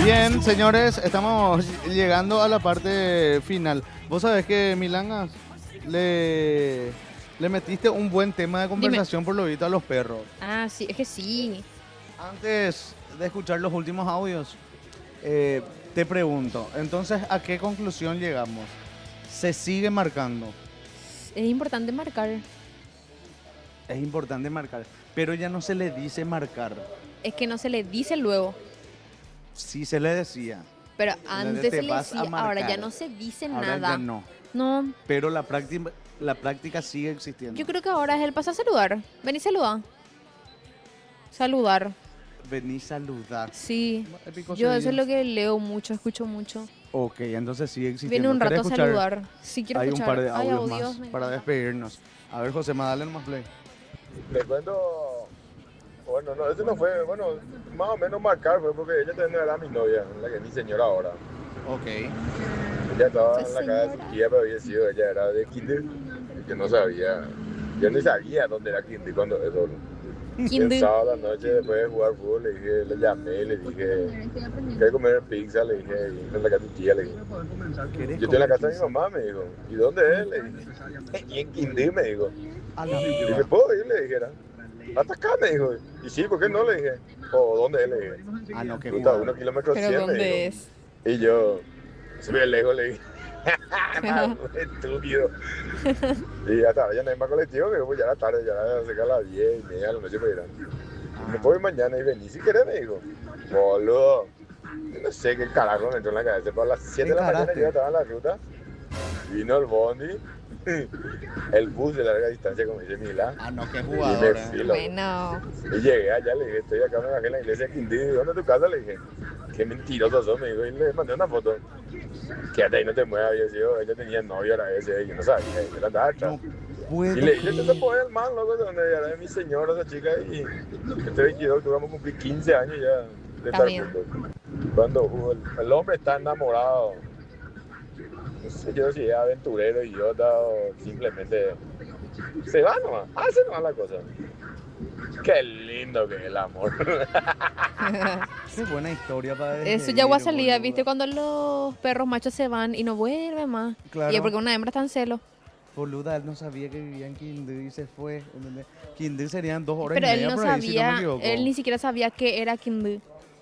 Bien, señores, estamos llegando a la parte final. Vos sabés que Milangas le metiste un buen tema de Dime. conversación por lo visto a los perros. Ah, sí, es que sí. Antes de escuchar los últimos audios, te pregunto, entonces, ¿a qué conclusión llegamos? ¿Se sigue marcando? Es importante marcar. Es importante marcar, pero ya no se le dice marcar. Es que no se le dice luego. Sí se le decía. Pero Le antes te se le vas a decía, ahora ya marcar. no se dice Ahora nada. ya no. No, Pero la práctica sigue existiendo. yo creo que ahora es el pasar a saludar. Vení, saluda. Saludar. Vení saludar. Sí. Épico Yo eso es sería. lo que leo mucho, escucho mucho. Ok, entonces sigue existiendo. Viene un ¿Querés rato a escuchar? saludar. Sí, quiero Hay escuchar. un par de Hay audios audios, más me para encanta. despedirnos. A ver, José, dale nomás play. Le cuento, bueno, no, ese no fue, bueno, más o menos marcar fue porque ella también era mi novia, la que es mi señora ahora. Ok. Ella estaba Esa en la casa de su señora. tía, pero había sido, ella era de kinder. Yo no sabía, yo ni sabía dónde era kinder cuando eso. Y el Kindu. sábado a la noche, después de jugar fútbol, le dije, le llamé, le dije, ¿quieres comer pizza? Le dije, y en la casa de tu tía, le dije. ¿Querés Yo estoy en la comer casa de mi pizza? mamá, me dijo. ¿Y dónde es? Le dije. Y en Quindí, me dijo. A la Y me piba. ¿puedo ir? Le dijera. Hasta acá, me dijo. Y sí, ¿por qué no? Le dije. ¿O dónde es? Le dije. Ah, no, qué Puta, jugador. 1 kilómetro Pero 100, me ¿dónde dijo. es? Y yo, se ve lejos, le dije. Estúpido. Y hasta ahora ya no hay más colectivo, me dijo, pues ya era tarde, ya era cerca de las 10:30 de la noche para ir. Y me puedo ir mañana y vení si querés, me dijo. Boludo. Yo no sé qué carajo me entró en la cabeza, pero a las 7 de la mañana encaraste? yo ya estaba en la ruta. Vino el bondi, el bus de larga distancia, como dice Milán. Ah, no, qué Y jugador. me fui, loco. Bueno. Y llegué allá, le dije, estoy acá, me bajé en la iglesia de Quindío. ¿Dónde es tu casa? Le dije, qué mentiroso sos, me dijo. Y le mandé una foto. Quédate ahí, no te muevas. Y yo decía, ella tenía novio, era ese, y yo no sabía, y yo andaba atrás. No puedo Y le dije, creer. no se puede el man, loco, de donde era de mi señora, esa chica. Y este 22, que vamos a cumplir 15 años ya de Está estar bien. juntos. Cuando el hombre está enamorado, no sé yo si es aventurero, idiota o simplemente se va nomás, hace nomás la cosa. Qué lindo que es el amor. Qué buena historia para Eso ya va a despedir, salir, ¿viste? boluda. Cuando los perros machos se van y no vuelven más. Claro. Y es porque una hembra está en celo. Boluda, él no sabía que vivía en Quindío y se fue. ¿Entendés? Quindío serían 2 horas Pero y él media no por ahí, si no me sabía, equivoco. él ni siquiera sabía que era Kindu.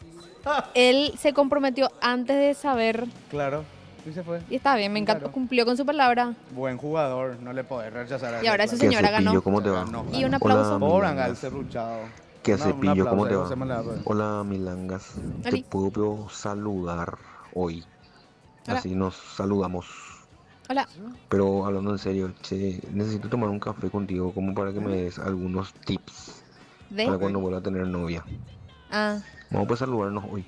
Él se comprometió antes de saber. Claro, y se fue. Y está bien, me encanta, Claro. cumplió con su palabra. Buen jugador, no le podés rechazar a Y él, ahora su claro. señora ganó. ¿Cómo te va? Ganó, Y ganó. un aplauso. Hola, Por Angal Milangas. Cerruchado. ¿Qué Un hace, Pillo? ¿Cómo te va? José Malado. Hola, Milangas. Te Oli. puedo saludar hoy. Hola. Así nos saludamos. Hola. Pero hablando en serio, che, necesito tomar un café contigo como para que me des algunos tips para ¿De? cuando vuelva a tener novia. Ah. Vamos a saludarnos hoy.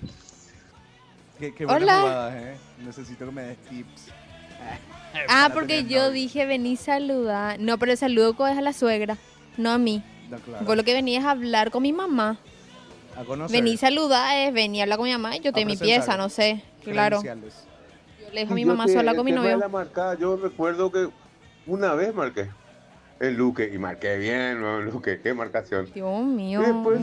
Qué buena Hola. jugada, Necesito que me des tips. Ah, Para porque tener yo novio. dije vení saluda. No, pero el saludo es a la suegra, no a mí. No, claro. Vos lo que venís es a hablar con mi mamá. A conocer. Vení saluda es venir a hablar con mi mamá y yo estoy en mi presentar. pieza, no sé. Claro. Credenciales. Yo le dejo a mi mamá sola con mi El tema de novio. la marcada, yo recuerdo que una vez marqué el Luque y marqué bien, ¿no? Luque, qué marcación. Dios Y mío. después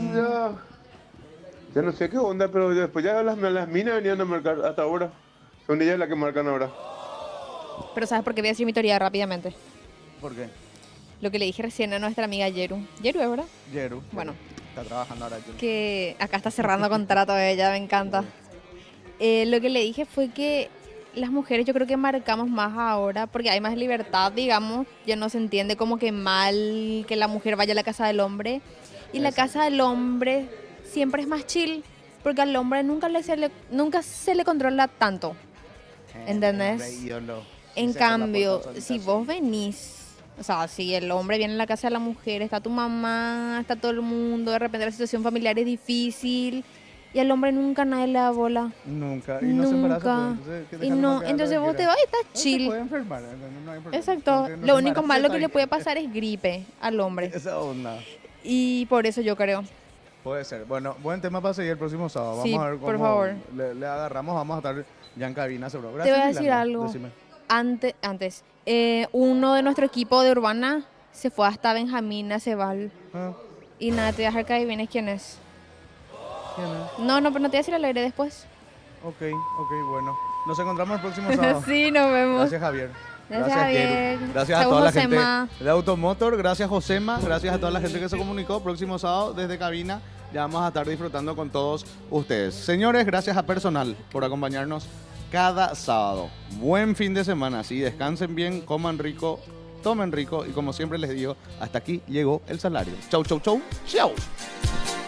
ya no sé qué onda, pero después ya las minas venían a marcar hasta ahora. Son ellas las que marcan ahora. Pero ¿sabes por qué voy a decir mi teoría rápidamente? ¿Por qué? Lo que le dije recién a nuestra amiga Yeru. Yeru, ¿es verdad? Yeru. Bueno. Está trabajando ahora. Yeru. Que acá está cerrando contrato ella, me encanta. Lo que le dije fue que las mujeres yo creo que marcamos más ahora porque hay más libertad, digamos. Ya no se entiende como que mal que la mujer vaya a la casa del hombre. Y la casa del hombre siempre es más chill porque al hombre nunca se le controla tanto. ¿Entendés? Hombre, ídolo. En Dice con la cambio, puerta solita, si sí. vos venís, o sea, si el hombre viene a la casa de la mujer, está tu mamá, está todo el mundo, de repente la situación familiar es difícil y al hombre nunca nadie le da bola. Nunca. Y no se embaraza. Nunca. Pues, entonces, que Y déjalo no, más que haga entonces lo que vos te quiera. vas y estás No se chill. puede enfermar, no hay problema. Exacto. Porque no Lo se único embaraza, malo que le tranqui. puede pasar es gripe al hombre. Esa onda. Y por eso yo creo. Puede ser. Bueno, buen tema para seguir el próximo sábado. Sí, Vamos a ver cómo por favor. le agarramos. Vamos a estar ya en cabina seguro. Te Gracias, voy a decir Milana. algo. Decime. Antes, uno de nuestro equipo de Urbana se fue hasta Benjamín Aceval. Ah, Y nada, te voy a dejar que adivines quién es. ¿quién es? No, pero no te voy a decir al aire después. Ok, bueno. Nos encontramos el próximo sábado. Sí, nos vemos. Gracias, Javier. Gracias, Javier. Keru. Gracias a Chau, toda la Josema. gente de Automotor. Gracias, Josema. Gracias a toda la gente que se comunicó. Próximo sábado desde cabina ya vamos a estar disfrutando con todos ustedes. Señores, gracias a Personal por acompañarnos cada sábado. Buen fin de semana. Sí, descansen bien, coman rico, tomen rico y como siempre les digo, hasta aquí llegó el salario. Chau, chau, chau. Chau.